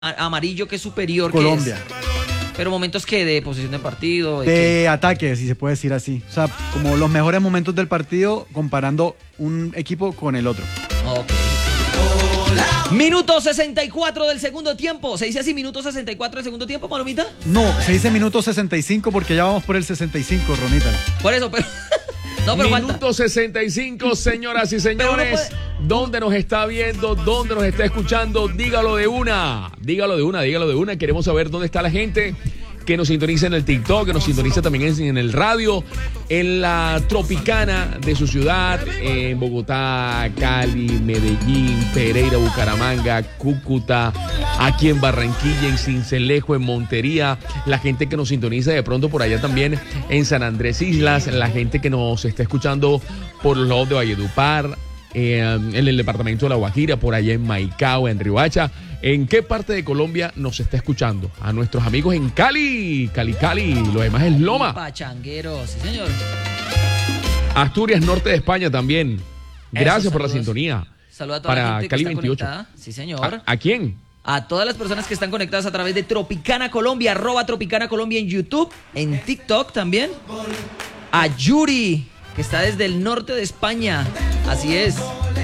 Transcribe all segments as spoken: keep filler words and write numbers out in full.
amarillo que es superior. Colombia. Que es, pero momentos que de posesión de partido. De, de ataque, si se puede decir así. O sea, como los mejores momentos del partido comparando un equipo con el otro. Ok. Minuto sesenta y cuatro del segundo tiempo. ¿Se dice así, minuto sesenta y cuatro del segundo tiempo, Malumita? No, se dice minuto sesenta y cinco porque ya vamos por el sesenta y cinco, Ronita. Por eso, pero... No, pero Minuto falta. sesenta y cinco, señoras y señores. Puede... ¿Dónde nos está viendo? ¿Dónde nos está escuchando? Dígalo de una. Dígalo de una, dígalo de una. Queremos saber dónde está la gente que nos sintoniza en el TikTok, que nos sintoniza también en, en el radio, en la Tropicana de su ciudad, en Bogotá, Cali, Medellín, Pereira, Bucaramanga, Cúcuta, aquí en Barranquilla, en Sincelejo, en Montería, la gente que nos sintoniza de pronto por allá también en San Andrés Islas, la gente que nos está escuchando por los lados de Valledupar, eh, en el departamento de La Guajira, por allá en Maicao, en Riohacha. ¿En qué parte de Colombia nos está escuchando? A nuestros amigos en Cali, Cali, Cali, lo demás es Loma. Pachangueros, sí, señor. Asturias, norte de España también. Gracias Eso, por la saludos. sintonía. Saludos a toda para la gente que Cali está veintiocho. conectada. Sí, señor. ¿A, ¿A quién? A todas las personas que están conectadas a través de Tropicana Colombia, arroba Tropicana Colombia en YouTube, en TikTok también. A Yuri, que está desde el norte de España. Así es.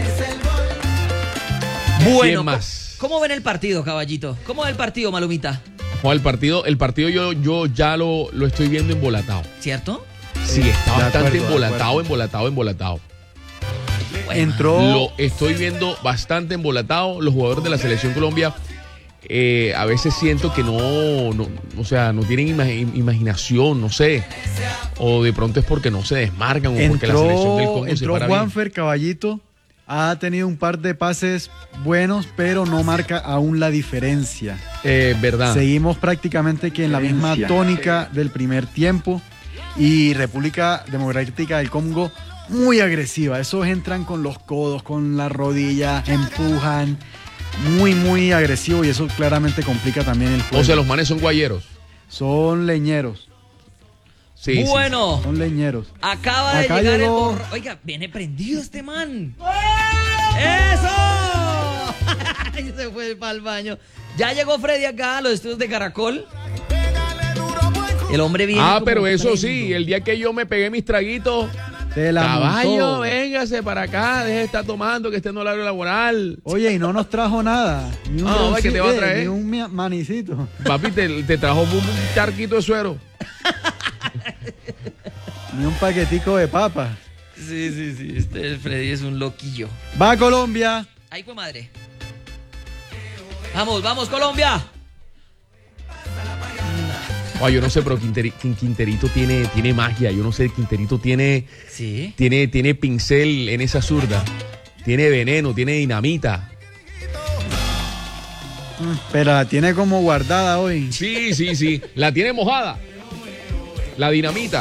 Bueno, ¿Quién más? ¿Cómo ven el partido, caballito? ¿Cómo va el partido, Malumita? Juan, el partido, el partido yo, yo ya lo, lo estoy viendo embolatado. ¿Cierto? Sí, está de bastante acuerdo, de embolatado, acuerdo. embolatado, embolatado. Bueno, Entró. Lo estoy viendo bastante embolatado. Los jugadores de la Selección Colombia eh, a veces siento que no, no, o sea, no tienen ima- imaginación, no sé. O de pronto es porque no se desmarcan o porque la Selección del Entró, Congo se entró para bien. Juanfer Caballito. Ha tenido un par de pases buenos, pero no marca aún la diferencia. Eh, verdad. Seguimos prácticamente que en la misma tónica del primer tiempo. Y República Democrática del Congo muy agresiva. Esos entran con los codos, con la rodilla, empujan. Muy, muy agresivo y eso claramente complica también el juego. O sea, los manes son guayeros. Son leñeros. Sí, bueno, Son leñeros. acaba de Acá llegar llegó- el borro. Oiga, viene prendido este man. ¡Eso! Ay, se fue para el baño. Ya llegó Freddy acá a los estudios de Caracol. El hombre sí. viene. Ah, como pero eso prendo. sí, el día que yo me pegué mis traguitos, Te la caballo, montó. véngase para acá, deje de estar tomando, que esté en horario laboral. Oye, y no nos trajo nada. Ni un, Ah, broncito, ¿qué te va a eh, traer? ni un mi- manicito. Papi, te, te trajo un, un charquito de suero. Ni un paquetico de papas. Sí, sí, sí. Este Freddy es un loquillo. Va Colombia. Ahí fue madre. Vamos, vamos, Colombia. Ay, yo no sé, pero Quinteri- Quin- Quinterito tiene, tiene magia. Yo no sé, Quinterito tiene, Sí. tiene, tiene pincel en esa zurda. Tiene veneno, tiene dinamita. Pero la tiene como guardada hoy. Sí, sí, sí. La tiene mojada. La dinamita.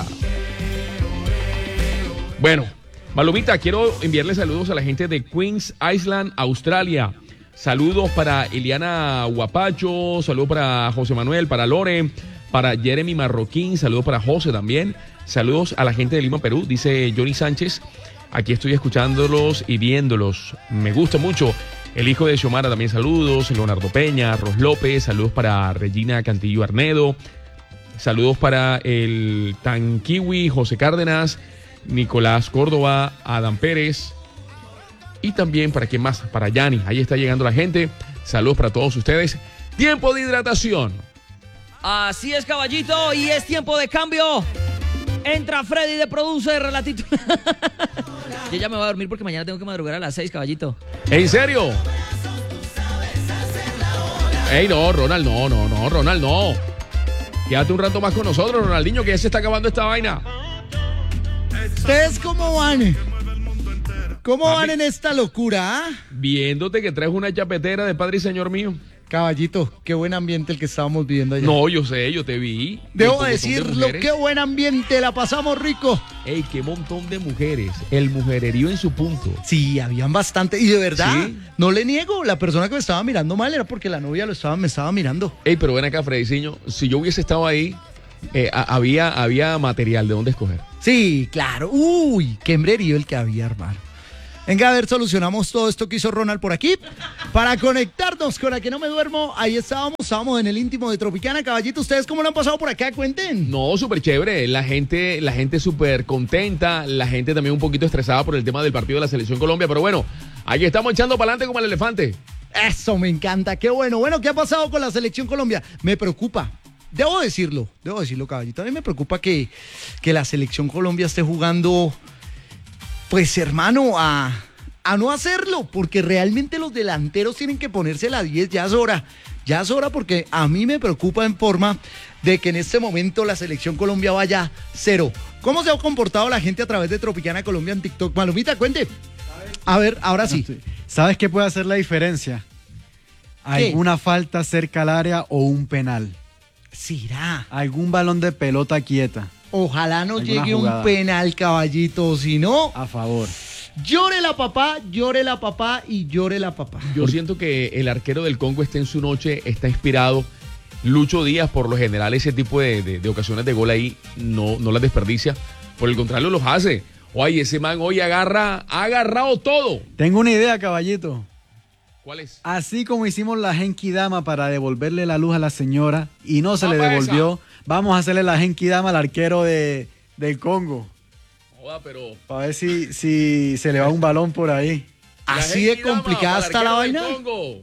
Bueno, Malumita, quiero enviarle saludos a la gente de Queens Island, Australia. Saludos para Eliana Guapacho, saludos para José Manuel, para Lore, para Jeremy Marroquín, saludos para José también. Saludos a la gente de Lima, Perú, dice Johnny Sánchez. Aquí estoy escuchándolos y viéndolos. Me gusta mucho. El hijo de Xiomara también saludos. Leonardo Peña, Ros López, saludos para Regina Cantillo Arnedo. Saludos para el Tanquiwi, José Cárdenas, Nicolás Córdoba, Adam Pérez. Y también para quién más, para Yanni. Ahí está llegando la gente. Saludos para todos ustedes. Tiempo de hidratación. Así es, caballito, y es tiempo de cambio. Entra Freddy de Producer, relatito. Yo ya me voy a dormir porque mañana tengo que madrugar a las seis, caballito. ¿En serio? Ey, no, Ronald, no, no, no, Ronald, no. Quédate un rato más con nosotros, Ronaldinho, que ya se está acabando esta vaina. ¿Ustedes cómo van? ¿Cómo Papi. van en esta locura? ah? Viéndote que traes una chapetera de padre y señor mío. Caballito, qué buen ambiente el que estábamos viviendo allá. No, yo sé, yo te vi. Debo Un montón de decirlo, mujeres. qué buen ambiente, la pasamos rico. Ey, qué montón de mujeres. El mujererío en su punto. Sí, habían bastante. Y de verdad, ¿Sí? no le niego, la persona que me estaba mirando mal era porque la novia lo estaba, me estaba mirando. Ey, pero ven acá, Frediciño. Si yo hubiese estado ahí, eh, a- había, había material de dónde escoger. Sí, claro. Uy, qué hembrerío el que había, hermano. Venga, a ver, solucionamos todo esto que hizo Ronald por aquí. Para conectarnos con la que no me duermo, ahí estábamos, estábamos en el íntimo de Tropicana. Caballito, ¿ustedes cómo lo han pasado por acá? Cuenten. No, súper chévere. La gente, la gente súper contenta. La gente también un poquito estresada por el tema del partido de la Selección Colombia. Pero bueno, aquí estamos echando para adelante como el elefante. Eso me encanta, qué bueno. Bueno, ¿qué ha pasado con la Selección Colombia? Me preocupa. Debo decirlo, debo decirlo, caballito. A mí me preocupa que, que la Selección Colombia esté jugando, pues, hermano, a, a no hacerlo, porque realmente los delanteros tienen que ponerse la diez, ya es hora, ya es hora, porque a mí me preocupa en forma de que en este momento la Selección Colombia vaya cero. ¿Cómo se ha comportado la gente a través de Tropicana Colombia en TikTok? Malumita, cuente. A ver, ahora sí. ¿Sabes qué puede hacer la diferencia? Alguna falta cerca al área o un penal. ¿Será? Algún balón de pelota quieta. Ojalá no Alguna llegue jugada. un penal, caballito, si no, A favor. llore la papá, llore la papá y llore la papá. Yo siento que el arquero del Congo está en su noche, está inspirado. Lucho Díaz, por lo general, ese tipo de, de, de ocasiones de gol ahí no, no las desperdicia. Por el contrario, los hace. Oye, ese man hoy agarra, ha agarrado todo. Tengo una idea, caballito. ¿Cuál es? Así como hicimos la Genki Dama para devolverle la luz a la señora y no se le Vamos a devolvió, vamos a hacerle la Genki Dama al arquero de, del Congo. Joda, pero... Para ver si, si se le va un balón por ahí. Así de Genki Dama complicada para está la arquero vaina. del Congo.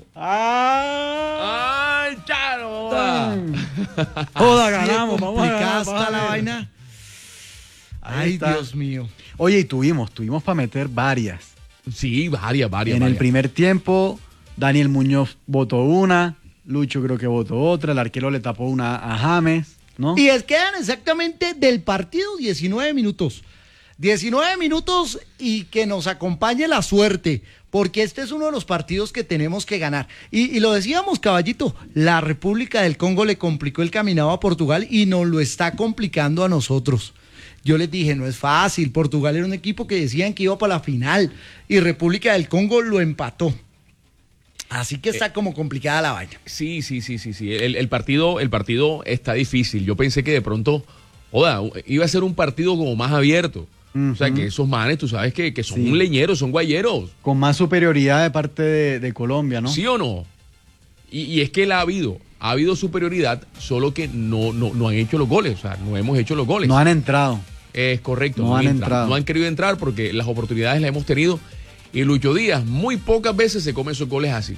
¡Ah! ¡Ay, charo! joda. Joda, Así de ganamos. Vamos a complicada ganar, está vamos a la ver. vaina. Ahí Ay, está. Dios mío. Oye, y tuvimos, tuvimos para meter varias. Sí, varias, varias. En el varias. primer tiempo, Daniel Muñoz votó una, Lucho creo que votó otra, el arquero le tapó una a James, ¿no? Y es quedan exactamente del partido diecinueve minutos. diecinueve minutos y que nos acompañe la suerte, porque este es uno de los partidos que tenemos que ganar. Y, y lo decíamos, caballito, la República del Congo le complicó el caminado a Portugal y nos lo está complicando a nosotros. Yo les dije, no es fácil, Portugal era un equipo que decían que iba para la final y República del Congo lo empató. Así que está como complicada la vaina. Sí, sí, sí, sí, sí. El, el partido, el partido está difícil. Yo pensé que de pronto, joda, iba a ser un partido como más abierto. Uh-huh. O sea, que esos manes, tú sabes que, que son Sí. un leñeros, son guayeros. Con más superioridad de parte de, de Colombia, ¿no? ¿Sí o no? Y, y es que la ha habido. Ha habido superioridad, solo que no, no, no han hecho los goles. O sea, no hemos hecho los goles. No han entrado. Es correcto. No han entran. entrado. No han querido entrar porque las oportunidades las hemos tenido. Y Lucho Díaz muy pocas veces se come esos goles así.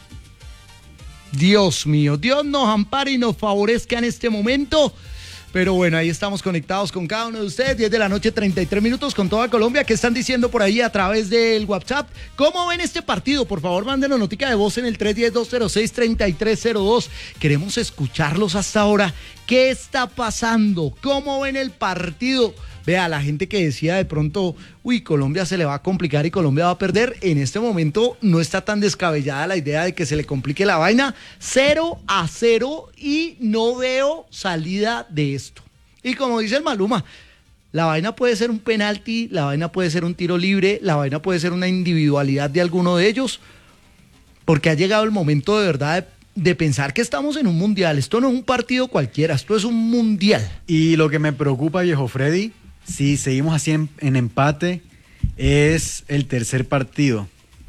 Dios mío, Dios nos ampare y nos favorezca en este momento. Pero bueno, ahí estamos conectados con cada uno de ustedes. diez de la noche, treinta y tres minutos con toda Colombia. ¿Qué están diciendo por ahí a través del WhatsApp? ¿Cómo ven este partido? Por favor, mándenos notica de voz en el tres uno cero, dos cero seis, tres tres cero dos. Queremos escucharlos hasta ahora. ¿Qué está pasando? ¿Cómo ven el partido? Vea, la gente que decía de pronto, uy, Colombia se le va a complicar y Colombia va a perder, en este momento no está tan descabellada la idea de que se le complique la vaina. cero a cero y no veo salida de esto. Y como dice el Maluma, la vaina puede ser un penalti, la vaina puede ser un tiro libre, la vaina puede ser una individualidad de alguno de ellos, porque ha llegado el momento de verdad de, de pensar que estamos en un mundial. Esto no es un partido cualquiera, esto es un mundial. Y lo que me preocupa, viejo Freddy, si seguimos así en, en empate, es el tercer partido.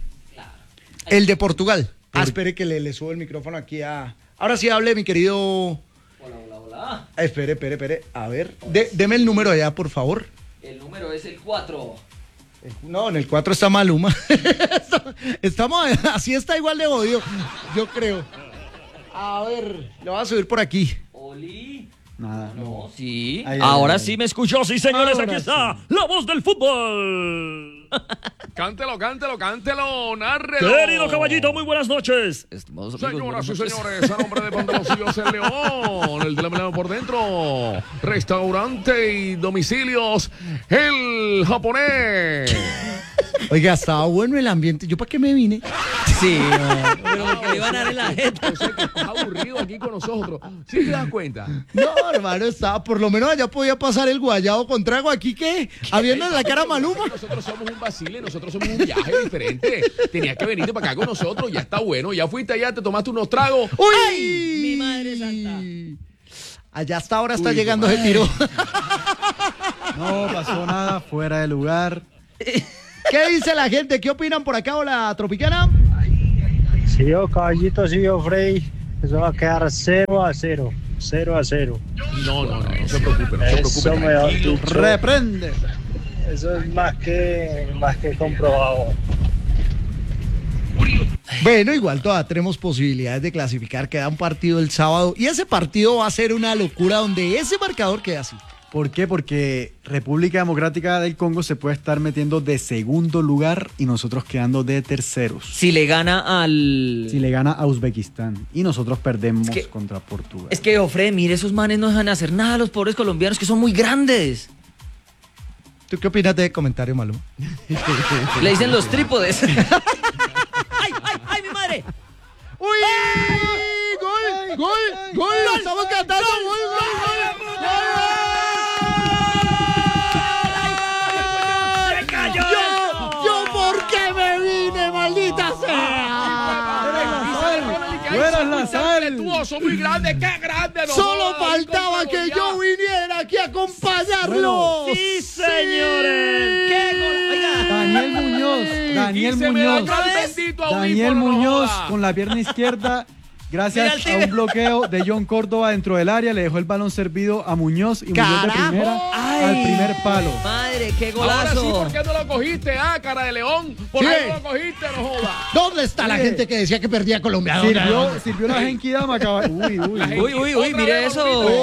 El de Portugal. Ah, espere que le, le subo el micrófono aquí a... Ahora sí hable, mi querido... Hola, hola, hola. Ah, espere, espere, espere. A ver, de- deme el número allá, por favor. El número es el cuatro. No, en el cuatro está Maluma. Estamos... Así está igual de jodido, yo creo. A ver, lo voy a subir por aquí. Oli. Nada. No, sí. Ay, ay, Ahora ay, sí ay. me escuchó, sí, señores. Ahora Aquí sí. está la voz del fútbol. Cántelo, cántelo, cántelo, nárrelo. Querido caballito, muy buenas noches. Estimados amigos, Señoras y buenas noches. señores, a nombre de Pantaloncillos El León, el de la melena por dentro, restaurante y domicilios, el japonés. Oiga, estaba bueno el ambiente. ¿Yo para qué me vine? Sí, no, pero porque le iban a dar en la jeta. Yo sé que estás aburrido aquí con nosotros. ¿Sí te das cuenta? No, hermano, estaba... Por lo menos allá podía pasar el guayabo con trago. ¿Aquí qué? Habiendo la cara a Maluma. Nosotros somos un vacile, nosotros somos un viaje diferente. Tenías que venirte para acá con nosotros, ya está bueno. Ya fuiste allá, te tomaste unos tragos. ¡Uy! Mi madre santa. Allá hasta ahora está Uy, llegando tu ese tiro. No pasó nada, fuera de lugar. ¿Qué dice la gente? ¿Qué opinan por acá, hola Tropicana? Sí, yo, caballito, sí, yo, Frey. Eso va a quedar cero a cero. cero a cero. No, no, no, no se preocupe, no se Eso preocupe. mejor tranquilo. dicho. Reprende. Eso es más que, más que comprobado. Bueno, igual todavía tenemos posibilidades de clasificar. Queda un partido el sábado y ese partido va a ser una locura donde ese marcador queda así. ¿Por qué? Porque República Democrática del Congo se puede estar metiendo de segundo lugar y nosotros quedando de terceros. Si le gana al... Si le gana a Uzbekistán y nosotros perdemos Es que- contra Portugal. Es que, Ofre, mire, esos manes no dejan hacer nada a los pobres colombianos, que son muy grandes. ¿Tú qué opinas de comentario malo? Le dicen los trípodes. ¡Ay, ay, ay, mi madre! ¡Uy! ¡Gol! ¡Gol! ¡Gol! ¡Lo estamos cantando! ¡Gol, gol, gol! ¡Yo! ¡Yo por qué me vine, maldita sea! ¡Fuera la sal! Son muy grandes, qué grande. no Solo jodas, faltaba el Congo que ya. yo viniera aquí a acompañarlo. Bueno. ¡Sí, señores! ¡Qué gol! Oiga, Daniel Muñoz, Y Daniel se me dañó Muñoz, el bendito Daniel audífono, no Muñoz joda. con la pierna izquierda, Mira gracias el a tigre. un bloqueo de John Córdoba dentro del área, le dejó el balón servido a Muñoz y Muñoz de ¡Carajo! primera ¡Ay! al primer palo. madre, qué Ahora sí, golazo. ¿por qué no lo cogiste? Ah, cara de león. ¿Por Sí. qué no lo cogiste? No joda. ¿Dónde está la Oye. gente que decía que perdía Colombia? ¿Dónde? Sirvió, sirvió la Genki Dama, cabal- Uy, uy, La uy. Uy, uy, uy, Otra mire vez, eso. Lomito.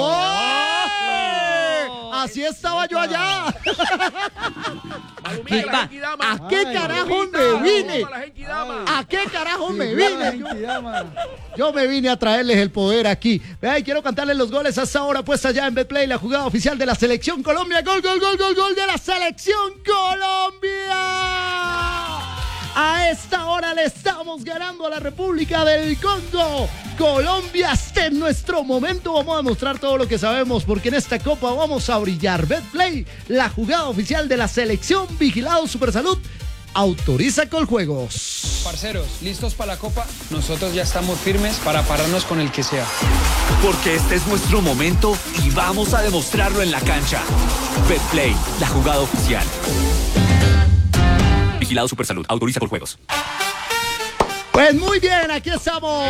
¡Oh! Así estaba yo allá. Malumita, la Va. Genki Dama. ¿A qué Ay, carajo Malumita, me vine? la Genki Dama. ¿A qué carajo me Sirvió la vine? Genki Dama. Yo me vine a traerles el poder aquí. Vea, y quiero cantarles los goles hasta ahora puesta ya en Betplay, la jugada oficial de la Selección Colombia. Gol, gol, gol, gol, gol de la Selección Colombia. A esta hora le estamos ganando a la República del Congo. Colombia, este es nuestro momento. Vamos a demostrar todo lo que sabemos porque en esta copa vamos a brillar. Betplay, la jugada oficial de la Selección, vigilado Supersalud, autoriza Coljuegos. Parceros, ¿listos para la Copa? Nosotros ya estamos firmes para pararnos con el que sea. Porque este es nuestro momento y vamos a demostrarlo en la cancha. Betplay, la jugada oficial. Vigilado Supersalud, autoriza por juegos. Pues muy bien, aquí estamos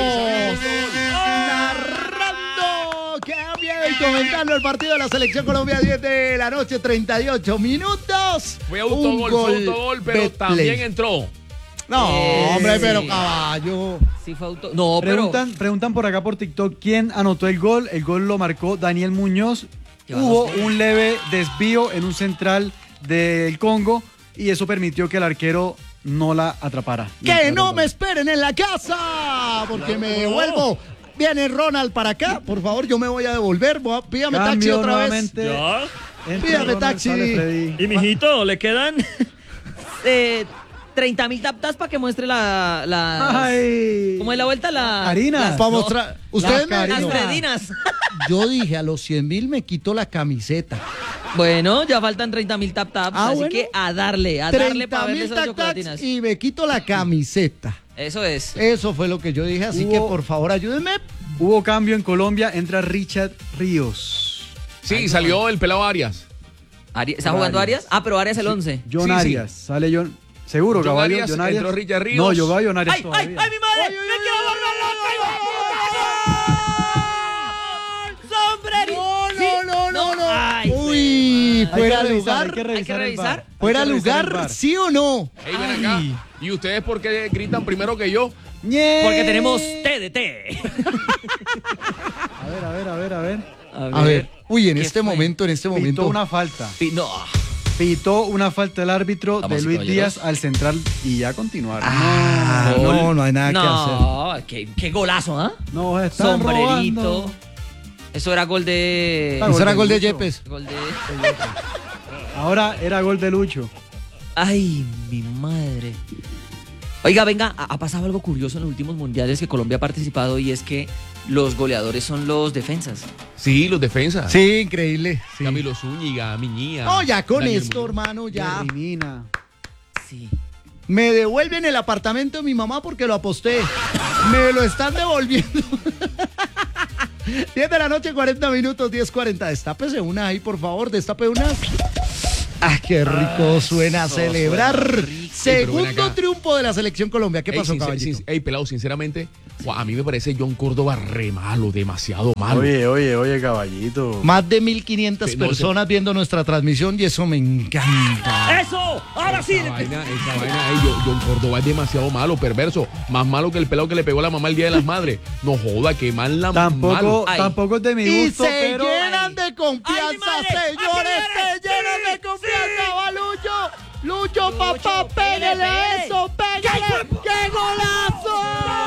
narrando, cambia y comentando el partido de la Selección Colombia, diez de la noche, treinta y ocho minutos. Fue autogol, fue autogol, pero Betplay. también entró. No, Eh, hombre, sí. pero caballo. Sí fue auto... No, pero... Preguntan, preguntan por acá por TikTok quién anotó el gol. El gol lo marcó Daniel Muñoz. Lleva Hubo dos. un leve desvío en un central del Congo y eso permitió que el arquero no la atrapara. Y Que entró no el me gol. esperen en la casa, porque me devuelvo. Viene Ronald para acá, por favor, yo me voy a devolver. Voy a- Pídame taxi Cambio otra vez. nuevamente. Entra Pídame Ronald, taxi. sale Freddy. Y mijito, le quedan eh, treinta mil taptas para que muestre la... la Ay. ¿Cómo es la vuelta? La... Harina. las- Para no, mostrar. Ustedes me Harina. Las no. fredinas. Yo dije a los cien mil me quito la camiseta. Bueno, ya faltan treinta mil tap taps, Ah, así bueno. que a darle, a darle para treinta verle mil esas tac chocolatinas. tacs y me quito la camiseta. Eso es. Eso fue lo que yo dije, así Hubo- que por favor ayúdenme. Hubo cambio en Colombia, entra Richard Ríos. Sí, salió el pelado Arias. Ari- ¿Está jugando Arias. Arias? Ah, pero Arias el once. John Sí, sí. Arias, sale John. ¿Seguro, John caballo? Arias, John Arias. entró Richard Ríos. No, yo veo a John Arias ¡Ay, ay, todavía. ay, mi madre! ¡Me quiero borrar la ¡Sombrero! No, no, no, no, no. Ay, Uy, Hay que fuera de revisar, lugar. hay que Hay que revisar. el revisar. VAR. Fuera Hay de que revisar el lugar, VAR. ¿sí o no? Ey, ven acá. ¿Y ustedes por qué gritan primero que yo? ¡Ñe! Porque tenemos T D T. A ver, a ver, a ver, a ver. A ver, uy, en ¿Qué este fue? momento, en este Pitó momento. una falta. Pi- No. Pitó una falta el árbitro Damas de y Luis caballeros. Díaz al central y ya continuaron. Ah, no, no hay nada que hacer. No, qué, qué golazo, ¿ah? No, están Sombrerito. robando. Eso era gol de... Ah, Eso era gol de Lucho. Yepes. Gol de... Ahora era gol de Lucho. Ay, mi madre. Oiga, venga, ha ha pasado algo curioso en los últimos mundiales que Colombia ha participado y es que los goleadores son los defensas. Sí, los defensas. Sí, increíble. sí. Camilo Zúñiga, Miñía. No, ya con Daniel esto, Muñoz. hermano, ya. Jerry Mina. Sí. Me devuelven el apartamento de mi mamá porque lo aposté. Me lo están devolviendo. diez de la noche, cuarenta minutos, diez cuarenta. Destápese una ahí, por favor, destape una. Ah, qué rico suena a celebrar. ven Segundo acá. triunfo de la selección Colombia. ¿Qué Ey, pasó, sincer- caballito? sin- ey, pelado, sinceramente, guau, a mí me parece John Córdoba re malo, demasiado malo. Oye, oye, oye, caballito. Más de mil quinientas Sí, no, personas viendo nuestra transmisión y eso me encanta. ¡Eso! ¡Ahora sí! Esa vaina, esa vaina, ey, John, John Córdoba es demasiado malo, perverso. Más malo que el pelado que le pegó a la mamá el Día de las Madres. No joda, que mal la Tampoco, malo. Ay. tampoco es de mi Y gusto, se pero... llenan de ¡Ay, confianza, mi madre! señores, ¡Ay, se llenan sí, de confianza, va Lucho. Lucho, Lucho, papá, pégale pégale, a pégale. eso, pégale. ¡Qué golazo!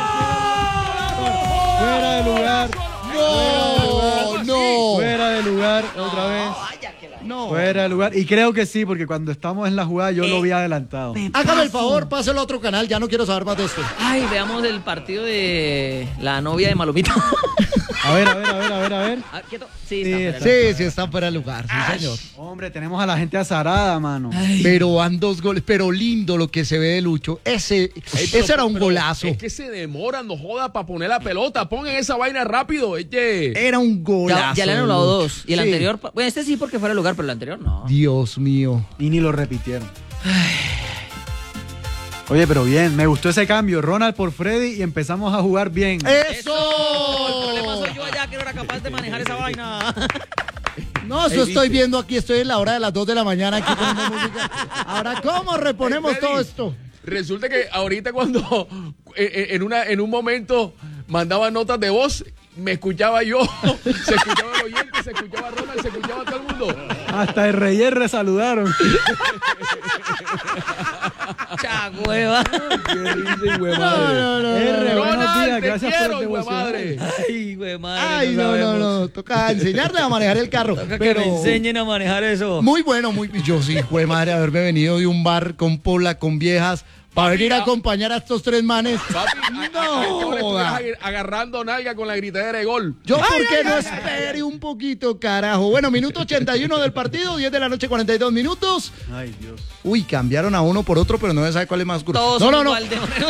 Fuera de lugar. No, no, Fuera de lugar, otra vez. no. Fuera de lugar. Y creo que sí, porque cuando estamos en la jugada yo lo vi adelantado. Hágame el favor, páselo a otro canal, ya no quiero saber más de esto. Ay, veamos el partido de la novia de Malomita. A ver, a ver, a ver, a ver, a ver. Ah, quieto. Sí, Sí, está. está. Sí, sí, está fuera de lugar, sí, señor. Hombre, tenemos a la gente azarada, mano. Pero van dos goles, pero lindo lo que se ve de Lucho. Ese, Ey, pero- ese era un pero golazo. Es que se demoran, no joda, para poner la pelota. Pongan esa vaina rápido, oye. Era un golazo. Ya, ya le han de anulado Lucho. dos. Y el Sí. anterior, pa- bueno, este sí porque fuera de lugar, pero el anterior no. Dios mío. Y ni lo repitieron. Oye, pero bien, me gustó ese cambio. Ronald por Freddy y empezamos a jugar bien. ¡Eso! El problema soy yo allá que no era capaz de manejar esa vaina. No, eso Ey, estoy viste. viendo aquí, estoy en la hora de las dos de la mañana aquí poniendo música. Ahora, ¿cómo reponemos Ey, Freddy, todo esto? Resulta que ahorita cuando eh, eh, en, una, en un momento mandaba notas de voz, me escuchaba yo, se escuchaba el oyente, se escuchaba Ronald, se escuchaba todo el mundo. Hasta R y R saludaron. Chagüeva. Qué risa, hijo de No, madre. no, no. R, no. buenos Ronald, días, te gracias quiero, por el hijo de madre. devocional. Ay, güey, madre. Ay, no, no, sabemos. no. Toca enseñarle a manejar el carro. Toca que Pero me enseñen a manejar eso. muy bueno, muy. Yo sí, fue madre, haberme venido de un bar con pola, con viejas, para venir a ah. acompañar a estos tres manes. Papi, a- a- a- No, a- joda. a- agarrando nalga con la gritadera de gol. Yo, ¿por qué no espere un poquito, carajo? Bueno, minuto ochenta y uno del partido, diez de la noche, cuarenta y dos minutos. Ay, Dios. Uy, cambiaron a uno por otro, pero no se sabe cuál es más grueso. Todos No, son no, no. igual de morenos.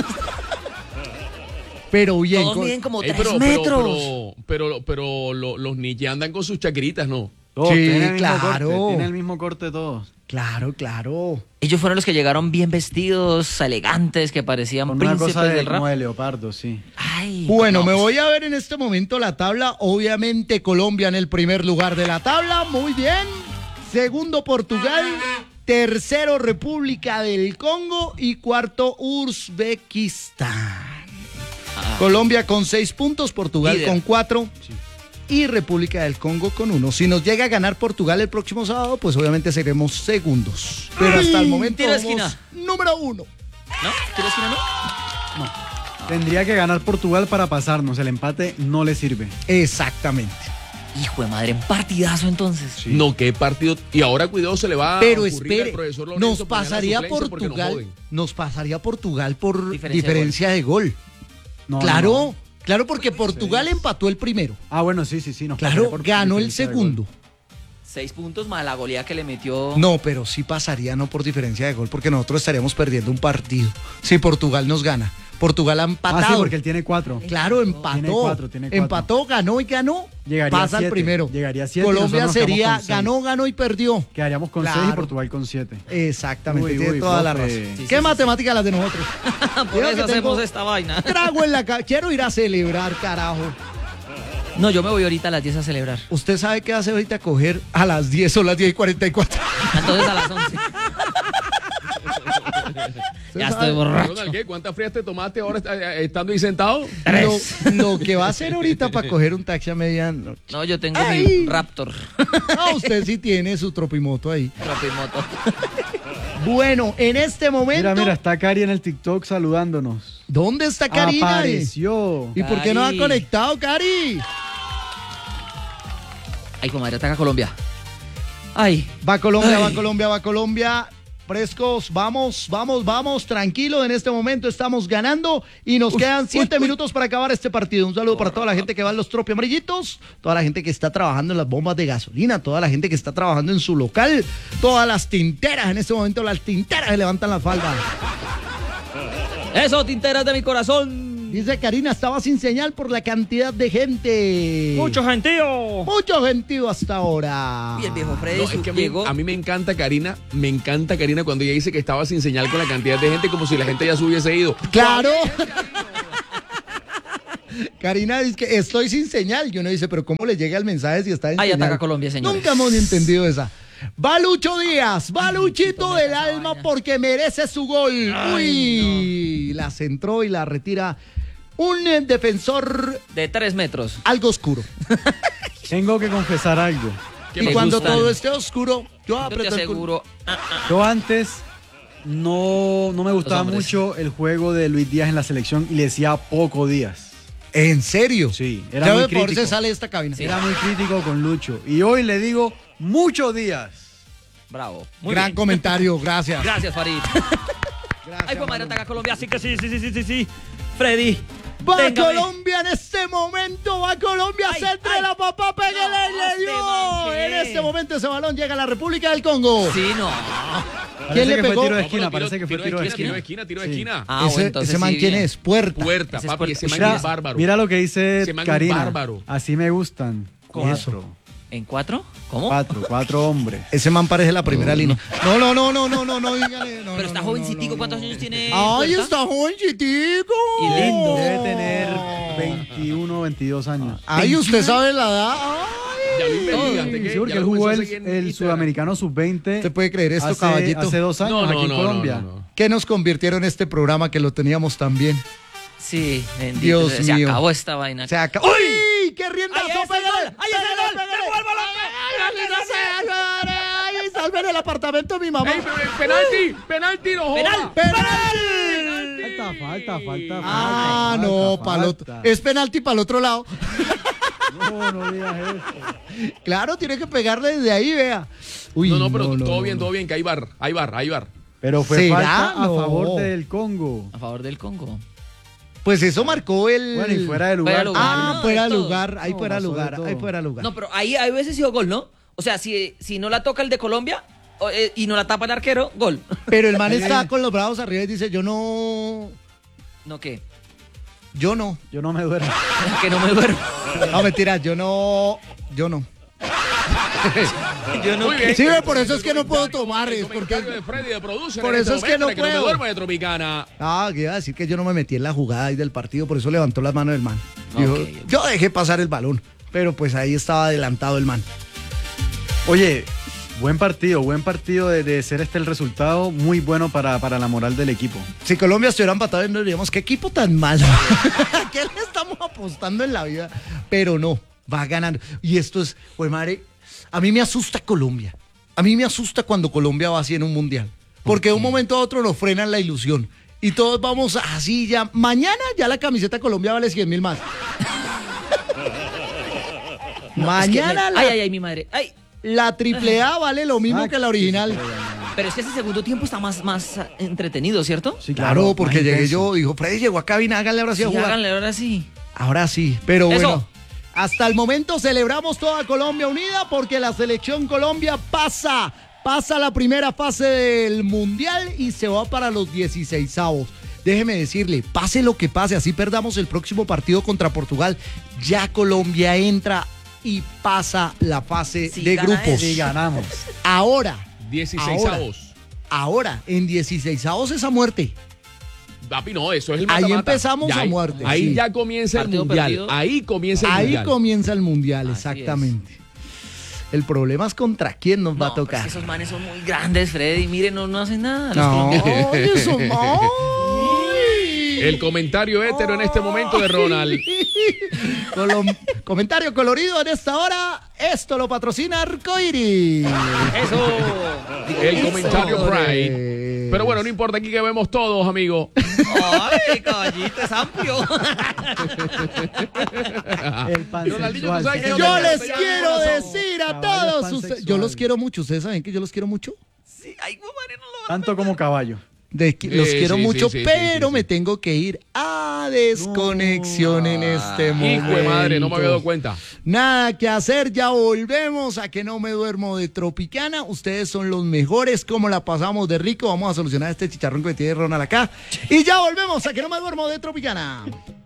Pero bien. Todos con- miden como Ey, tres pero, metros. pero, pero, pero, pero lo- los niños andan con sus chaquiritas, ¿no? Todos Sí, tienen el mismo claro. corte, tienen el mismo corte todos. Claro, claro. Ellos fueron los que llegaron bien vestidos, elegantes, que parecían Con una príncipes cosa de, del rap. como de leopardo, sí. Ay, Bueno, no, me pues, voy a ver en este momento la tabla. Obviamente Colombia en el primer lugar de la tabla. Muy bien. Segundo Portugal. Tercero República del Congo. Y cuarto Uzbekistán. Colombia con seis puntos. Portugal Líder. con cuatro. Y República del Congo con uno. Si nos llega a ganar Portugal el próximo sábado, pues obviamente seremos segundos. Pero hasta el momento tiro de somos esquina. número uno. ¿No? ¿Tiro de esquina no? Tendría que ganar Portugal para pasarnos. El empate no le sirve. Exactamente. Hijo de madre, un partidazo entonces. No, qué partido. Y ahora cuidado, se le va Pero a ocurrir al espere, profesor Lorenzo nos poner la pasaría suplencia porque nos Portugal, joden. nos pasaría Portugal por Diferencia diferencia, de de gol. No, claro, no, no. claro, porque Portugal empató el primero. Ah, bueno, sí, sí, sí. nos Claro, pasaría por ganó el diferencia de segundo. gol. Seis puntos más la goleada que le metió. No, pero sí pasaría no por diferencia de gol, porque nosotros estaríamos perdiendo un partido. Si Portugal nos gana. Portugal ha empatado. Ah, sí, porque él tiene cuatro. Claro, empató. Tiene cuatro, tiene cuatro. Empató, ganó y ganó. Llegaría Pasa a el siete, primero. llegaría a siete y Colombia nosotros nos quedamos sería con seis. ganó, ganó y perdió. Quedaríamos con Claro. seis y Portugal con siete. Exactamente, Uy, tiene uy, toda la profe. razón. Sí, ¿Qué sí, matemática las de nosotros? Por Creo eso que hacemos tengo esta vaina. Trago en la cara. Quiero ir a celebrar, carajo. No, yo me voy ahorita a las diez a celebrar. ¿Usted sabe qué hace ahorita coger a las diez o las diez y cuarenta y cuatro? Entonces a las once. Ya estoy borracho. Ronald, ¿qué? ¿Cuántas frías te tomaste ahora eh, estando ahí sentado? Lo, lo que va a hacer ahorita para coger un taxi a medianoche. No, yo tengo Ay. mi Raptor. Ah, usted sí tiene su tropimoto ahí. Tropimoto. Bueno, en este momento. Mira, mira, está Cari en el TikTok saludándonos. ¿Dónde está Karina? Apareció. ¿Y por qué no ha Cari. conectado, Cari? Ay, comadre, ataca a Colombia. Ay. Va Colombia, Ay. va Colombia, va Colombia. Frescos, vamos, vamos, vamos, tranquilo, en este momento estamos ganando y nos quedan siete minutos para acabar este partido. Un saludo para toda la gente que va en los tropi amarillitos, toda la gente que está trabajando en las bombas de gasolina, toda la gente que está trabajando en su local, todas las tinteras, en este momento las tinteras se levantan las faldas. Eso, tinteras de mi corazón. Dice Karina, estaba sin señal por la cantidad de gente. Mucho gentío. Mucho gentío hasta ahora. Y el viejo Freddy No, es que a mí, llegó. a mí me encanta Karina, me encanta Karina cuando ella dice que estaba sin señal con la cantidad de gente, como si la gente ya se hubiese ido. Claro. Karina dice que estoy sin señal. Y uno dice, pero ¿cómo le llega el mensaje si está en Ahí señal? ataca Colombia, señores. Nunca hemos entendido esa. Va Lucho Díaz, va Luchito del alma porque merece su gol. Uy, la centró y la retira un eh, defensor De tres metros. algo oscuro. Tengo que confesar algo. ¿Qué Y me cuando gusta? todo esté oscuro, yo Yo te aprieto el culo. aseguro. ah, ah, Yo antes no, no me gustaba hombres. mucho el juego de Luis Díaz en la selección y le decía poco Díaz. ¿En serio? Sí, era Ya muy ve, por crítico. eso sale esta cabina. Era muy crítico con Lucho. Y hoy le digo mucho Díaz. Bravo. Muy Gran bien. comentario, gracias. Gracias, Farid. Gracias, Ay, fue madre, Manu. ataca Colombia. Así que sí, sí, sí, sí, sí, sí. Freddy. Va téngame. Colombia en este momento, va Colombia, Ay, centro ay. de la papá, pégale, No, le este dio. man, ¿qué? En este momento ese balón llega a la República del Congo. Sí, no. Parece le que pegó? fue tiro de No, esquina, pero parece que fue tiro de tiro de esquina, esquina. tiro de esquina, tiro de Sí. esquina. Ah, ese bueno, entonces ese man, sí, ¿quién bien. es? Puerta. Puerta, Ese es papi, puerta. ese man Mira, es bárbaro. mira lo que dice Ese man es Karina. bárbaro. Así me gustan. Cuatro. ¿En cuatro? ¿Cómo? Cuatro, cuatro hombres. Ese man parece la primera línea. No, no, no, no, no, no, no, dígale. No, Pero no, está no, jovencitico. no, ¿Cuántos no. años tiene? Ay, Puerta? está jovencitico. Y lindo. Debe tener veintiuno, veintidós años. Ay, usted sabe la edad. Ay. Ya lo investigaste, ¿qué? Sí, porque Ya él lo jugó comenzó a el, seguir en el Instagram. sudamericano sub veinte. ¿Usted puede creer esto, hace, caballito? Hace dos años No, no, aquí en no, Colombia. no, no, no. ¿Qué nos convirtieron este programa que lo teníamos tan bien? Sí, bendito. Dios se mío. acabó esta vaina. Se acabó. ¡Uy! ¡Qué riendazo! ¡Ahí es el ¡Pégale! gol! ¡Ahí es el gol! ¡Pégale! ¡Pegó el balón! ¡Ay, no sé! ¡Ay, salve en el apartamento de mi mamá! ¡Ey, pero, penalti! ¡Penalti, no joda! ¡Penal! ¡Penal! Falta, falta, falta. Ah, falta, no, falta, para falta. es penalti para el otro lado. No, no digas eso. Claro, tiene que pegarle desde ahí, vea. Uy, No, no, pero no, todo no, bien, no. todo bien, que hay bar, hay bar, hay bar. Pero fue ¿Será? falta a No. favor del Congo. A favor del Congo. Pues eso marcó el. Bueno, y fuera de lugar. Fuera de lugar. Ah, No, fuera de de todo. lugar, ahí No, fuera de pasó de lugar, todo. ahí fuera de lugar. No, pero ahí hay veces sido gol, ¿no? O sea, si, si no la toca el de Colombia o, eh, y no la tapa el arquero, gol. Pero el man está con los brazos arriba y dice, yo no. ¿No qué? Yo no. Yo no me duermo. Que no me duermo. No, mentira, yo no. Yo no. Yo no. Muy bien. Sí, ve, por eso es que no puedo Comentario- tomar, es el comentario porque- de Freddy de Producer por en eso este es que momento, no de que no me puedo. duermo de Tropicana. Ah, que iba a decir que yo no me metí en la jugada ahí del partido, por eso levantó las manos el man. Dijo, Ok, ok. yo dejé pasar el balón, pero pues ahí estaba adelantado el man. Oye, buen partido, buen partido de, de ser este el resultado. Muy bueno para, para la moral del equipo. Si Colombia estuviera empatado, nos diríamos, qué equipo tan malo. ¿A qué le estamos apostando en la vida? Pero no, va ganando. Y esto es, pues madre, a mí me asusta Colombia. A mí me asusta cuando Colombia va así en un mundial. Porque de un momento a otro nos frenan la ilusión. Y todos vamos así ya. Mañana ya la camiseta Colombia vale cien mil más. Mañana Es que me- la, Ay, ay, ay, mi madre. Ay. la triple A vale lo mismo Ah, que la original. Pero es que ese segundo tiempo está más, más ah, entretenido, ¿cierto? Sí, Claro, porque más llegué intenso. yo, dijo, Freddy llegó a cabina, háganle ahora sí a Sí, jugar. háganle ahora sí. Ahora sí, pero Eso. bueno. Hasta el momento celebramos toda Colombia unida porque la selección Colombia pasa, pasa la primera fase del Mundial y se va para los dieciseisavos. Déjeme decirle, pase lo que pase, así perdamos el próximo partido contra Portugal, ya Colombia entra y pasa la fase Sí, de gana grupos. él. Sí, ganamos. Ahora, dieciséis avos. ahora, en dieciseisavos esa muerte. Papi, no, eso es el Ahí mata-mata. empezamos Ya a ahí- muerte, Ahí sí. ya comienza el Partido mundial. perdido. Ahí comienza el Ahí mundial. comienza el Mundial, Así exactamente. El problema es contra quién nos va a No, pero es tocar. que esos manes son muy grandes, Freddy. Miren, no, no hacen nada. Los No, colombianos. eso no. El comentario hétero en este momento de Ronald. Colom- comentario colorido en esta hora. Esto lo patrocina Arcoiris. Eso. El comentario Señores. Pride. Pero bueno, no importa, aquí que vemos todos, amigo. Ay, caballito, es amplio. El Ronaldinho, ¿tú pansensual. sabes que Yo no les te- quiero corazón. decir a Caballo todos pansexual. ustedes. Yo los quiero mucho. ¿Ustedes saben que yo los quiero mucho? Sí, ay, madre, no lo van a Tanto como caballo. Sí, De que- los quiero sí, mucho, sí, sí, pero sí, sí. me tengo que ir a desconexión en este momento. Hijo de madre, no me había dado cuenta. Nada que hacer, ya volvemos a que no me duermo de Tropicana. Ustedes son los mejores, como la pasamos de rico. Vamos a solucionar este chicharrón que tiene Ronald acá. Y ya volvemos a que no me duermo de Tropicana.